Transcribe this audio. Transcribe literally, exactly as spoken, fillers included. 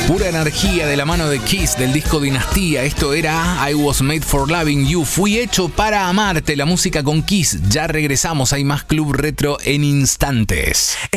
Pura energía de la mano de Kiss del disco Dinastía. Esto era I Was Made for Loving You. Fui hecho para amarte. La música con Kiss. Ya regresamos. Hay más Club Retro en instantes.